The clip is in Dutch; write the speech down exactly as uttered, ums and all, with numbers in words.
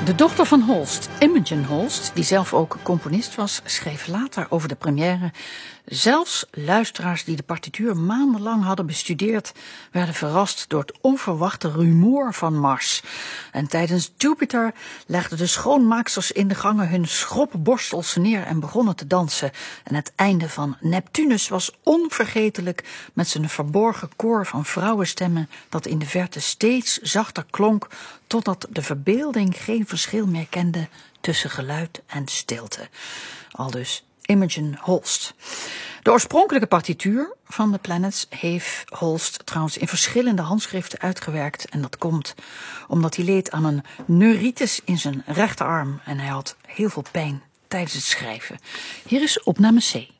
De dochter van Holst, Imogen Holst, die zelf ook componist was, schreef later over de première: zelfs luisteraars die de partituur maandenlang hadden bestudeerd, werden verrast door het onverwachte rumoer van Mars. En tijdens Jupiter legden de schoonmaaksters in de gangen hun schroppe borstels neer en begonnen te dansen. En het einde van Neptunus was onvergetelijk, met zijn verborgen koor van vrouwenstemmen dat in de verte steeds zachter klonk, totdat de verbeelding geen verschil meer kende tussen geluid en stilte. Aldus Imogen Holst. De oorspronkelijke partituur van The Planets heeft Holst trouwens in verschillende handschriften uitgewerkt. En dat komt omdat hij leed aan een neuritis in zijn rechterarm. En hij had heel veel pijn tijdens het schrijven. Hier is opname C.